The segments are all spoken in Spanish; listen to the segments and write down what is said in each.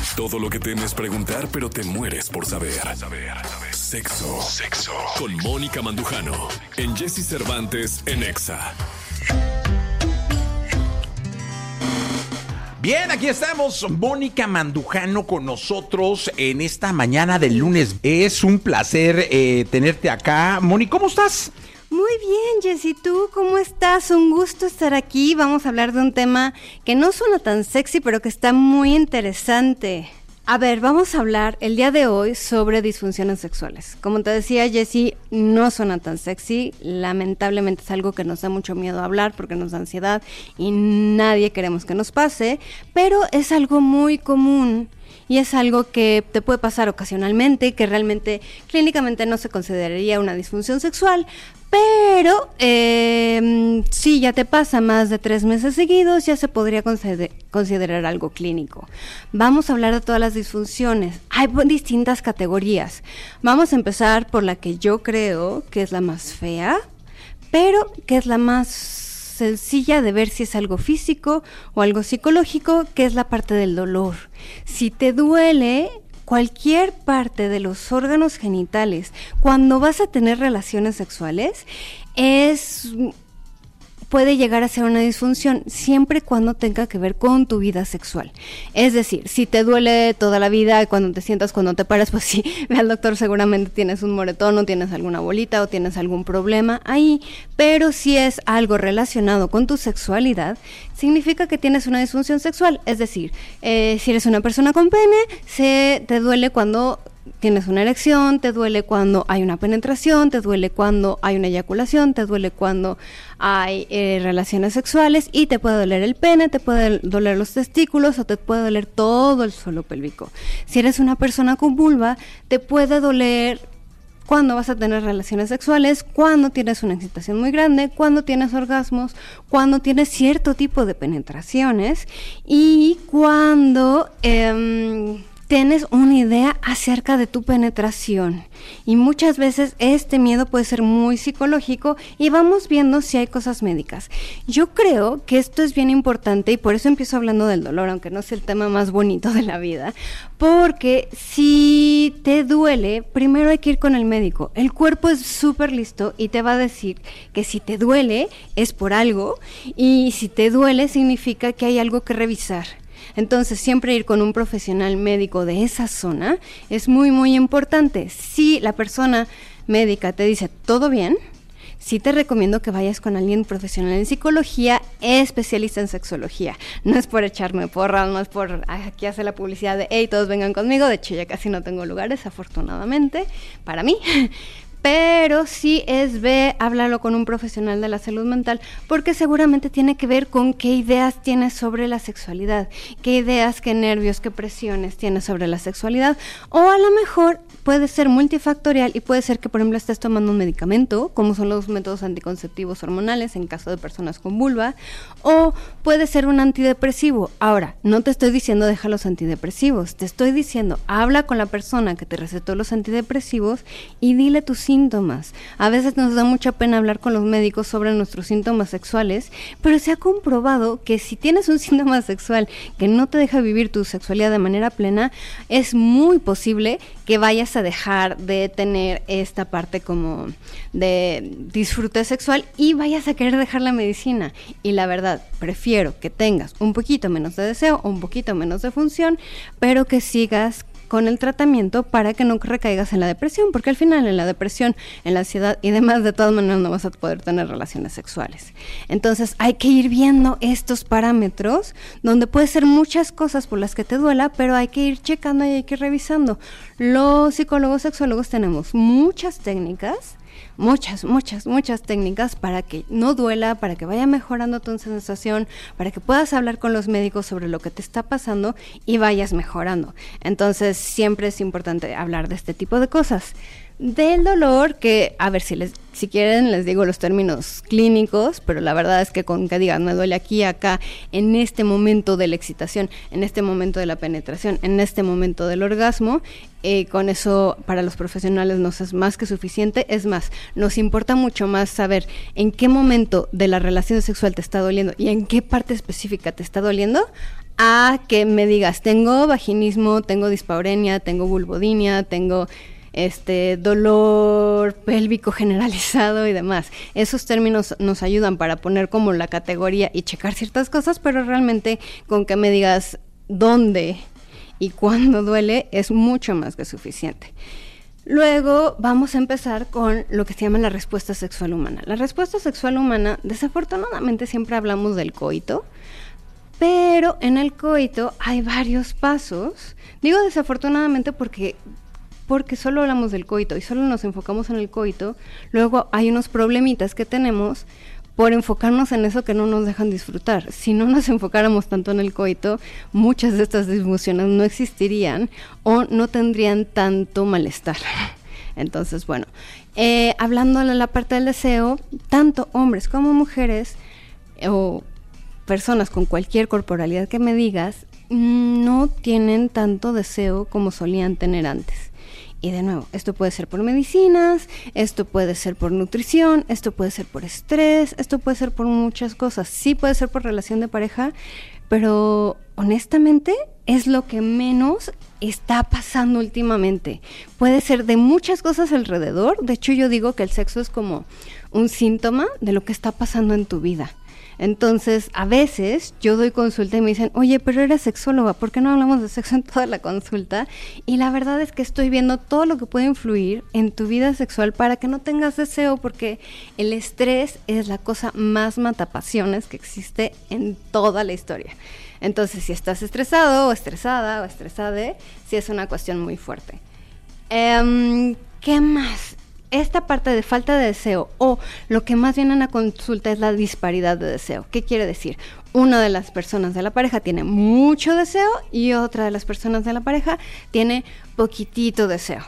Todo lo que temes preguntar, pero te mueres por saber. Sexo. Con Mónica Mandujano. En Jessy Cervantes en Exa. Bien, aquí estamos, Mónica Mandujano con nosotros en esta mañana del lunes. Es un placer tenerte acá. Moni, ¿cómo estás? Muy bien, Jessy, ¿tú cómo estás? Un gusto estar aquí. Vamos a hablar de un tema que no suena tan sexy, pero que está muy interesante. A ver, vamos a hablar el día de hoy sobre disfunciones sexuales. Como te decía, Jessy, no suena tan sexy. Lamentablemente es algo que nos da mucho miedo hablar porque nos da ansiedad y nadie queremos que nos pase, pero es algo muy común. Y es algo que te puede pasar ocasionalmente, que realmente clínicamente no se consideraría una disfunción sexual, pero si ya te pasa más de 3 meses seguidos, ya se podría considerar algo clínico. Vamos a hablar de todas las disfunciones. Hay distintas categorías. Vamos a empezar por la que yo creo que es la más fea, pero que es la más sencilla de ver si es algo físico o algo psicológico, que es la parte del dolor. Si te duele cualquier parte de los órganos genitales cuando vas a tener relaciones sexuales, puede llegar a ser una disfunción siempre y cuando tenga que ver con tu vida sexual. Es decir, si te duele toda la vida, cuando te sientas, cuando te paras, pues sí, ve al doctor, seguramente tienes un moretón o tienes alguna bolita o tienes algún problema ahí, pero si es algo relacionado con tu sexualidad, significa que tienes una disfunción sexual. Es decir, si eres una persona con pene, te duele cuando tienes una erección, te duele cuando hay una penetración, te duele cuando hay una eyaculación, te duele cuando hay relaciones sexuales, y te puede doler el pene, te puede doler los testículos o te puede doler todo el suelo pélvico. Si eres una persona con vulva, te puede doler cuando vas a tener relaciones sexuales, cuando tienes una excitación muy grande, cuando tienes orgasmos, cuando tienes cierto tipo de penetraciones y cuando tienes una idea acerca de tu penetración. Y muchas veces este miedo puede ser muy psicológico y vamos viendo si hay cosas médicas. Yo creo que esto es bien importante y por eso empiezo hablando del dolor, aunque no es el tema más bonito de la vida, porque si te duele, primero hay que ir con el médico. El cuerpo es súper listo y te va a decir que si te duele es por algo, y si te duele significa que hay algo que revisar. Entonces, siempre ir con un profesional médico de esa zona es muy, muy importante. Si la persona médica te dice todo bien, sí te recomiendo que vayas con alguien profesional en psicología, especialista en sexología. No es por echarme porras, no es por aquí hacer la publicidad de hey, todos vengan conmigo. De hecho, ya casi no tengo lugares, afortunadamente, para mí. Pero sí háblalo con un profesional de la salud mental, porque seguramente tiene que ver con qué ideas tienes sobre la sexualidad, qué ideas, qué nervios, qué presiones tienes sobre la sexualidad, o a lo mejor puede ser multifactorial y puede ser que, por ejemplo, estés tomando un medicamento, como son los métodos anticonceptivos hormonales en caso de personas con vulva, o puede ser un antidepresivo. Ahora, no te estoy diciendo deja los antidepresivos, te estoy diciendo habla con la persona que te recetó los antidepresivos y dile tus síntomas. A veces nos da mucha pena hablar con los médicos sobre nuestros síntomas sexuales, pero se ha comprobado que si tienes un síntoma sexual que no te deja vivir tu sexualidad de manera plena, es muy posible que vayas a dejar de tener esta parte como de disfrute sexual y vayas a querer dejar la medicina. Y la verdad, prefiero que tengas un poquito menos de deseo o un poquito menos de función, pero que sigas con el tratamiento para que no recaigas en la depresión, porque al final en la depresión, en la ansiedad y demás, de todas maneras no vas a poder tener relaciones sexuales. Entonces hay que ir viendo estos parámetros, donde puede ser muchas cosas por las que te duela, pero hay que ir checando y hay que ir revisando. Los psicólogos sexólogos tenemos muchas técnicas, muchas técnicas para que no duela, para que vaya mejorando tu sensación, para que puedas hablar con los médicos sobre lo que te está pasando y vayas mejorando. Entonces siempre es importante hablar de este tipo de cosas. Del dolor, que a ver si quieren les digo los términos clínicos, pero la verdad es que con que digan me duele aquí, acá, en este momento de la excitación, en este momento de la penetración, en este momento del orgasmo, con eso para los profesionales nos es más que suficiente. Es más, nos importa mucho más saber en qué momento de la relación sexual te está doliendo y en qué parte específica te está doliendo, a que me digas tengo vaginismo, tengo dispareunia, tengo vulvodynia, tengo dolor pélvico generalizado y demás. Esos términos nos ayudan para poner como la categoría y checar ciertas cosas, pero realmente con que me digas dónde y cuándo duele es mucho más que suficiente. Luego vamos a empezar con lo que se llama la respuesta sexual humana. La respuesta sexual humana, desafortunadamente siempre hablamos del coito, pero en el coito hay varios pasos. Digo desafortunadamente porque solo hablamos del coito y solo nos enfocamos en el coito. Luego hay unos problemitas que tenemos por enfocarnos en eso que no nos dejan disfrutar. Si no nos enfocáramos tanto en el coito, muchas de estas disfunciones no existirían o no tendrían tanto malestar. Entonces, bueno, hablando de la parte del deseo, tanto hombres como mujeres o personas con cualquier corporalidad que me digas, no tienen tanto deseo como solían tener antes. Y de nuevo, esto puede ser por medicinas, esto puede ser por nutrición, esto puede ser por estrés, esto puede ser por muchas cosas. Sí puede ser por relación de pareja, pero honestamente es lo que menos está pasando últimamente. Puede ser de muchas cosas alrededor. De hecho, yo digo que el sexo es como un síntoma de lo que está pasando en tu vida. Entonces, a veces yo doy consulta y me dicen, oye, pero eres sexóloga, ¿por qué no hablamos de sexo en toda la consulta? Y la verdad es que estoy viendo todo lo que puede influir en tu vida sexual para que no tengas deseo, porque el estrés es la cosa más matapasiones que existe en toda la historia. Entonces, si estás estresado o estresada o estresade, sí es una cuestión muy fuerte. ¿Qué más? Esta parte de falta de deseo o lo que más viene en la consulta es la disparidad de deseo. ¿Qué quiere decir? Una de las personas de la pareja tiene mucho deseo y otra de las personas de la pareja tiene poquitito deseo.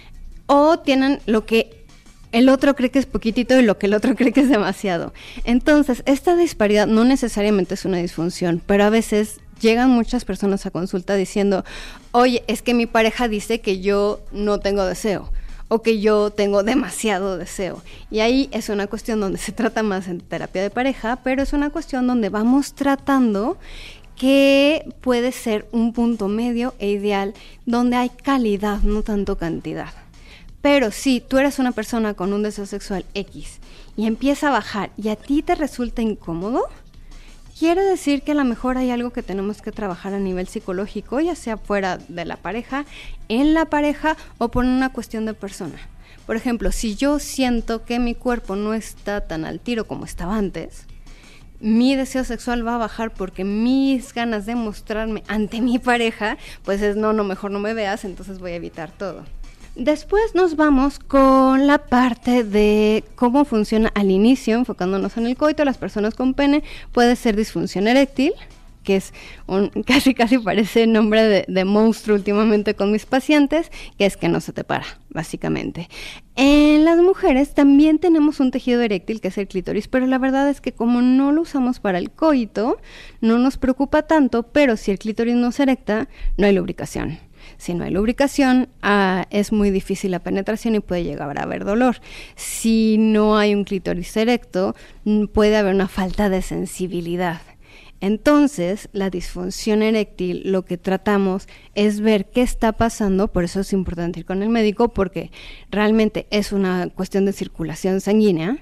O tienen lo que el otro cree que es poquitito y lo que el otro cree que es demasiado. Entonces, esta disparidad no necesariamente es una disfunción, pero a veces llegan muchas personas a consulta diciendo, oye, es que mi pareja dice que yo no tengo deseo, o que yo tengo demasiado deseo. Y ahí es una cuestión donde se trata más en terapia de pareja, pero es una cuestión donde vamos tratando que puede ser un punto medio e ideal, donde hay calidad, no tanto cantidad. Pero si tú eres una persona con un deseo sexual X y empieza a bajar y a ti te resulta incómodo, quiere decir que a lo mejor hay algo que tenemos que trabajar a nivel psicológico, ya sea fuera de la pareja, en la pareja o por una cuestión de persona. Por ejemplo, si yo siento que mi cuerpo no está tan al tiro como estaba antes, mi deseo sexual va a bajar porque mis ganas de mostrarme ante mi pareja, pues es no, mejor no me veas, entonces voy a evitar todo. Después nos vamos con la parte de cómo funciona al inicio, enfocándonos en el coito. Las personas con pene puede ser disfunción eréctil, que es casi parece nombre de monstruo últimamente con mis pacientes, que es que no se te para, básicamente. En las mujeres también tenemos un tejido eréctil, que es el clítoris, pero la verdad es que como no lo usamos para el coito, no nos preocupa tanto, pero si el clítoris no se erecta, no hay lubricación. Si no hay lubricación, es muy difícil la penetración y puede llegar a haber dolor. Si no hay un clítoris erecto, puede haber una falta de sensibilidad. Entonces, la disfunción eréctil, lo que tratamos es ver qué está pasando, por eso es importante ir con el médico, porque realmente es una cuestión de circulación sanguínea.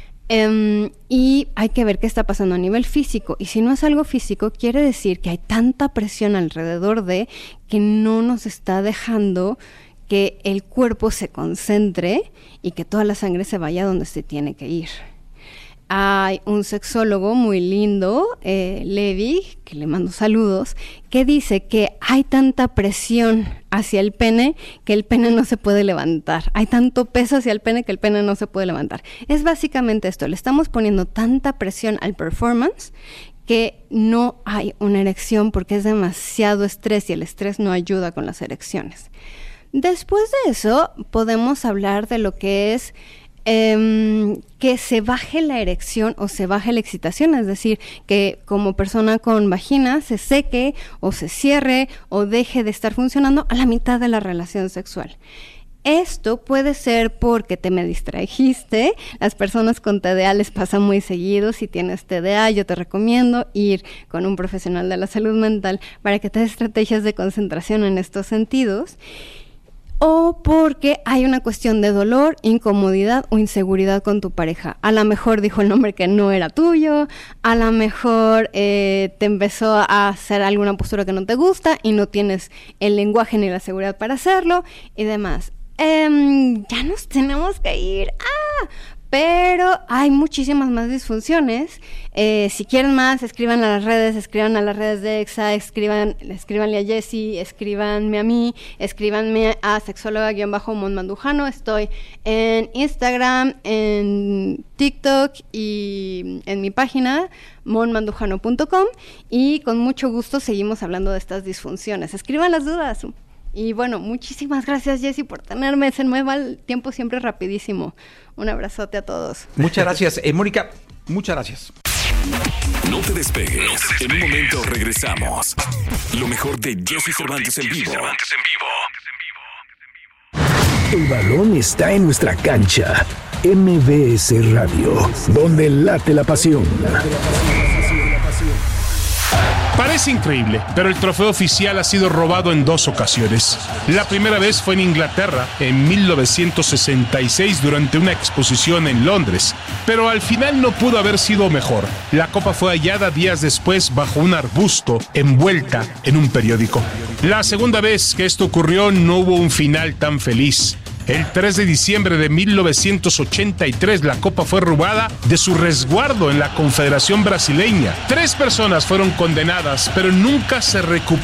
Y hay que ver qué está pasando a nivel físico, y si no es algo físico, quiere decir que hay tanta presión alrededor de que no nos está dejando que el cuerpo se concentre y que toda la sangre se vaya donde se tiene que ir. Hay un sexólogo muy lindo, Levi, que le mando saludos, que dice que hay tanta presión hacia el pene que el pene no se puede levantar. Hay tanto peso hacia el pene que el pene no se puede levantar. Es básicamente esto, le estamos poniendo tanta presión al performance que no hay una erección porque es demasiado estrés y el estrés no ayuda con las erecciones. Después de eso, podemos hablar de lo que es que se baje la erección o se baje la excitación, es decir, que como persona con vagina se seque o se cierre o deje de estar funcionando a la mitad de la relación sexual. Esto puede ser porque te me distrajiste. Las personas con TDA les pasa muy seguido. Si tienes TDA, yo te recomiendo ir con un profesional de la salud mental para que te dé estrategias de concentración en estos sentidos. O porque hay una cuestión de dolor, incomodidad o inseguridad con tu pareja. A lo mejor dijo el nombre que no era tuyo, a lo mejor te empezó a hacer alguna postura que no te gusta y no tienes el lenguaje ni la seguridad para hacerlo y demás. Ya nos tenemos que ir. Pero hay muchísimas más disfunciones. Si quieren más, escriban a las redes de EXA, escríbanle a Jessie, escríbanme a mí, escríbanme a sexóloga_monmandujano. Estoy en Instagram, en TikTok y en mi página monmandujano.com, y con mucho gusto seguimos hablando de estas disfunciones. Escriban las dudas. Y bueno, muchísimas gracias, Jessie, por tenerme. Se me va el tiempo siempre rapidísimo. Un abrazote a todos. Muchas gracias. Mónica, muchas gracias. No te despegues. En un momento regresamos. Lo mejor de Jessie Cervantes en vivo. El balón está en nuestra cancha. MBS Radio, donde late la pasión. Parece increíble, pero el trofeo oficial ha sido robado en 2 ocasiones. La primera vez fue en Inglaterra, en 1966, durante una exposición en Londres. Pero al final no pudo haber sido mejor. La copa fue hallada días después bajo un arbusto, envuelta en un periódico. La segunda vez que esto ocurrió no hubo un final tan feliz. El 3 de diciembre de 1983, la copa fue robada de su resguardo en la Confederación Brasileña. 3 personas fueron condenadas, pero nunca se recuperó